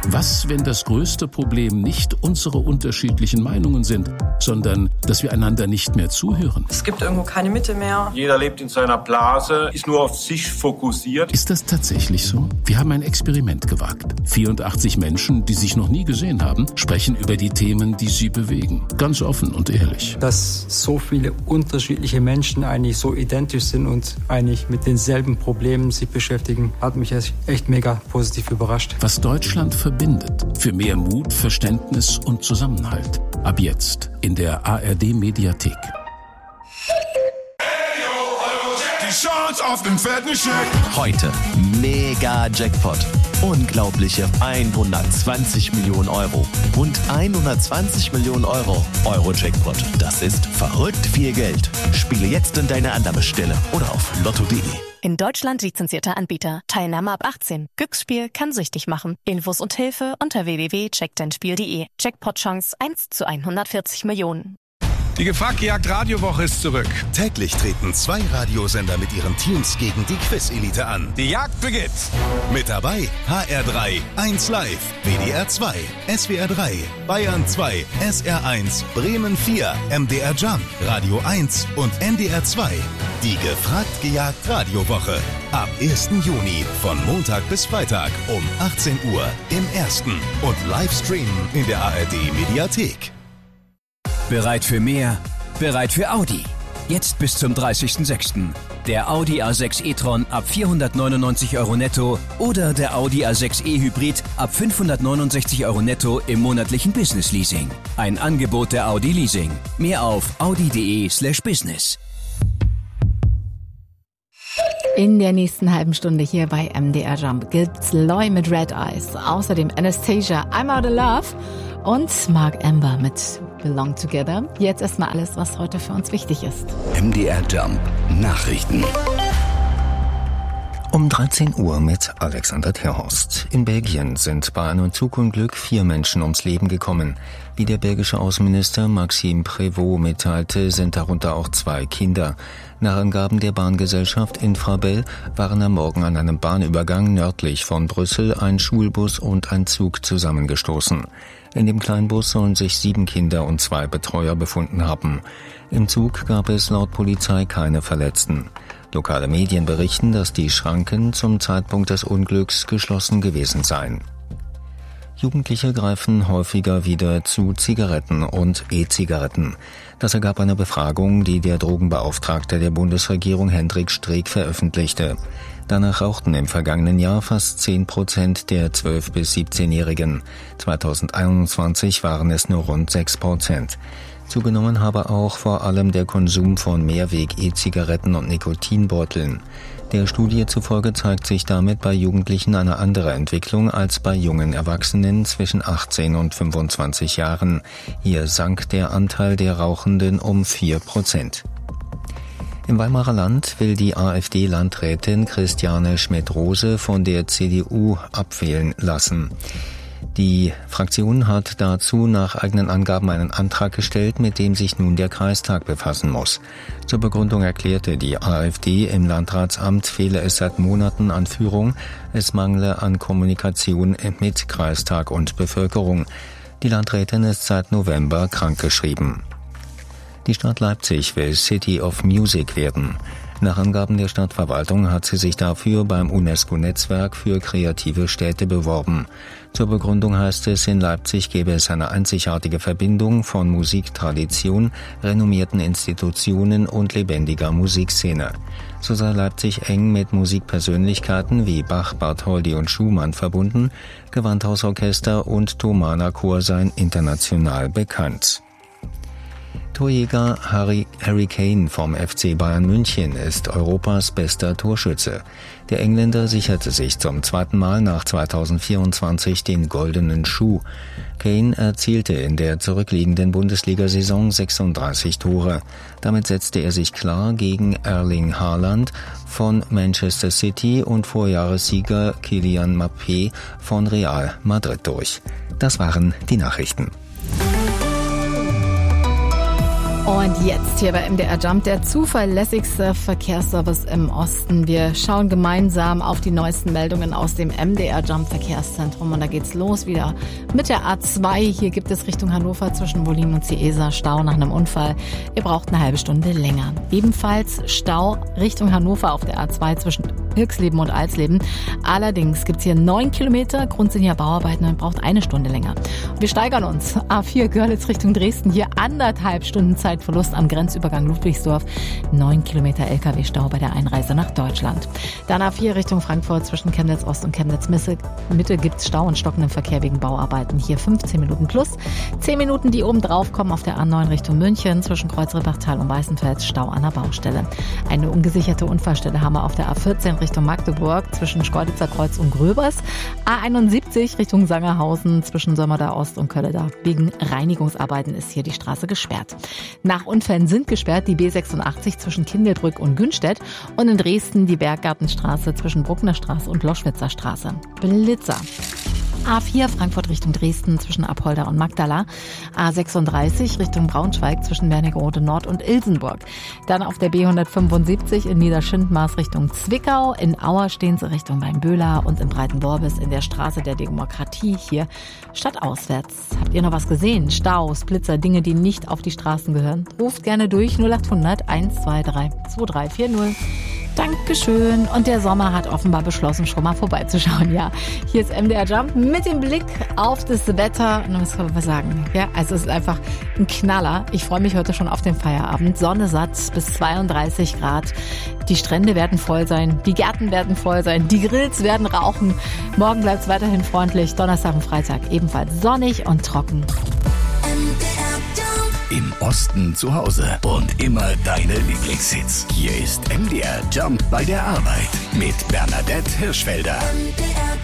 Was, wenn das größte Problem nicht unsere unterschiedlichen Meinungen sind, sondern dass wir einander nicht mehr zuhören? Es gibt irgendwo keine Mitte mehr. Jeder lebt in seiner Blase, ist nur auf sich fokussiert. Ist das tatsächlich so? Wir haben ein Experiment gewagt. 84 Menschen, die sich noch nie gesehen haben, sprechen über die Themen, die sie bewegen. Ganz offen und ehrlich. Dass so viele unterschiedliche Menschen eigentlich so identisch sind und eigentlich mit denselben Problemen sich beschäftigen, hat mich echt mega positiv überrascht. Was Deutschland verbindet. Für mehr Mut, Verständnis und Zusammenhalt. Ab jetzt in der ARD-Mediathek. Die Chance auf den fetten Scheck. Heute mega Jackpot. Unglaubliche 120 Millionen Euro. Und 120 Millionen Euro Euro-Jackpot. Das ist verrückt viel Geld. Spiele jetzt in deine Annahmestelle oder auf lotto.de. In Deutschland lizenzierter Anbieter. Teilnahme ab 18. Glücksspiel kann süchtig machen. Infos und Hilfe unter www.checkdeinspiel.de. Jackpot-Chance 1 zu 140 Millionen. Die Gefragt-Gejagt Radiowoche ist zurück. Täglich treten 2 Radiosender mit ihren Teams gegen die Quiz-Elite an. Die Jagd beginnt. Mit dabei HR3, 1 Live, WDR 2, SWR 3, Bayern 2, SR1, Bremen 4, MDR Jump, Radio 1 und NDR 2. Die Gefragt-Gejagt Radiowoche. Ab 1. Juni von Montag bis Freitag um 18 Uhr im Ersten und Livestream in der ARD-Mediathek. Bereit für mehr? Bereit für Audi. Jetzt bis zum 30.06. Der Audi A6 e-tron ab 499 € netto oder der Audi A6 e-Hybrid ab 569 € netto im monatlichen Business-Leasing. Ein Angebot der Audi Leasing. Mehr auf audi.de/business. In der nächsten halben Stunde hier bei MDR Jump gibt's Loy mit Red Eyes, außerdem Anastasia, I'm Out of Love und Mark Amber mit Belong Together. Jetzt erstmal alles, was heute für uns wichtig ist. MDR Jump Nachrichten. Um 13 Uhr mit Alexander Terhorst. In Belgien sind bei einem Zugunglück 4 Menschen ums Leben gekommen. Wie der belgische Außenminister Maxime Prévost mitteilte, sind darunter auch 2 Kinder. Nach Angaben der Bahngesellschaft Infrabel waren am Morgen an einem Bahnübergang nördlich von Brüssel ein Schulbus und ein Zug zusammengestoßen. In dem Kleinbus sollen sich 7 Kinder und 2 Betreuer befunden haben. Im Zug gab es laut Polizei keine Verletzten. Lokale Medien berichten, dass die Schranken zum Zeitpunkt des Unglücks geschlossen gewesen seien. Jugendliche greifen häufiger wieder zu Zigaretten und E-Zigaretten. Das ergab eine Befragung, die der Drogenbeauftragte der Bundesregierung Hendrik Streeck veröffentlichte. Danach rauchten im vergangenen Jahr fast 10% der 12- bis 17-Jährigen. 2021 waren es nur rund 6%. Zugenommen habe auch vor allem der Konsum von Mehrweg-E-Zigaretten und Nikotinbeuteln. Der Studie zufolge zeigt sich damit bei Jugendlichen eine andere Entwicklung als bei jungen Erwachsenen zwischen 18 und 25 Jahren. Hier sank der Anteil der Rauchenden um 4%. Im Weimarer Land will die AfD-Landrätin Christiane Schmidt-Rose von der CDU abwählen lassen. Die Fraktion hat dazu nach eigenen Angaben einen Antrag gestellt, mit dem sich nun der Kreistag befassen muss. Zur Begründung erklärte die AfD im Landratsamt, fehle es seit Monaten an Führung, es mangle an Kommunikation mit Kreistag und Bevölkerung. Die Landrätin ist seit November krankgeschrieben. Die Stadt Leipzig will City of Music werden. Nach Angaben der Stadtverwaltung hat sie sich dafür beim UNESCO-Netzwerk für kreative Städte beworben. Zur Begründung heißt es, in Leipzig gäbe es eine einzigartige Verbindung von Musiktradition, renommierten Institutionen und lebendiger Musikszene. So sei Leipzig eng mit Musikpersönlichkeiten wie Bach, Bartholdy und Schumann verbunden, Gewandhausorchester und Thomaner Chor seien international bekannt. Torjäger Harry Kane vom FC Bayern München ist Europas bester Torschütze. Der Engländer sicherte sich zum 2. Mal nach 2024 den goldenen Schuh. Kane erzielte in der zurückliegenden Bundesliga-Saison 36 Tore. Damit setzte er sich klar gegen Erling Haaland von Manchester City und Vorjahressieger Kylian Mbappé von Real Madrid durch. Das waren die Nachrichten. Und jetzt hier bei MDR Jump, der zuverlässigste Verkehrsservice im Osten. Wir schauen gemeinsam auf die neuesten Meldungen aus dem MDR Jump Verkehrszentrum. Und da geht's los wieder mit der A2. Hier gibt es Richtung Hannover zwischen Wollin und Ciesa Stau nach einem Unfall. Ihr braucht eine halbe Stunde länger. Ebenfalls Stau Richtung Hannover auf der A2 zwischen Irxleben und Alsleben. Allerdings gibt's hier 9 Kilometer grundsätzlicher Bauarbeiten und braucht eine Stunde länger. Wir steigern uns. A4 Görlitz Richtung Dresden. Hier 1,5 Stunden Zeitverlust am Grenzübergang Ludwigsdorf. 9 Kilometer LKW-Stau bei der Einreise nach Deutschland. Dann A4 Richtung Frankfurt zwischen Chemnitz Ost und Chemnitz Mitte gibt's Stau und stockenden Verkehr wegen Bauarbeiten. Hier 15 Minuten plus. 10 Minuten, die oben drauf kommen auf der A9 Richtung München zwischen Kreuzrippachtal und Weißenfels. Stau an der Baustelle. Eine ungesicherte Unfallstelle haben wir auf der A14 Richtung Magdeburg zwischen Schkeuditzer Kreuz und Gröbers. A71 Richtung Sangerhausen zwischen Sömmerda Ost und Kölleda. Wegen Reinigungsarbeiten ist hier die Straße gesperrt. Nach Unfällen sind gesperrt die B86 zwischen Kindelbrück und Günstedt und in Dresden die Berggartenstraße zwischen Bruckner Straße und Loschwitzer Straße. Blitzer. A4 Frankfurt Richtung Dresden zwischen Apolda und Magdala. A36 Richtung Braunschweig zwischen Wernigerode Nord und Ilsenburg. Dann auf der B175 in Niederschindmaß Richtung Zwickau. In Auer stehen sie Richtung Weinböhler und in Breitenworbis in der Straße der Demokratie hier stadtauswärts. Habt ihr noch was gesehen? Staus, Blitzer, Dinge, die nicht auf die Straßen gehören? Ruft gerne durch 0800 123 2340. Dankeschön. Und der Sommer hat offenbar beschlossen, schon mal vorbeizuschauen. Ja, hier ist MDR Jump mit dem Blick auf das Wetter. Und was kann man sagen? Ja, also es ist einfach ein Knaller. Ich freue mich heute schon auf den Feierabend. Sonne satt bis 32 Grad. Die Strände werden voll sein. Die Gärten werden voll sein. Die Grills werden rauchen. Morgen bleibt es weiterhin freundlich. Donnerstag und Freitag ebenfalls sonnig und trocken. Im Osten zu Hause und immer deine Lieblingshits. Hier ist MDR Jump bei der Arbeit mit Bernadette Hirschfelder.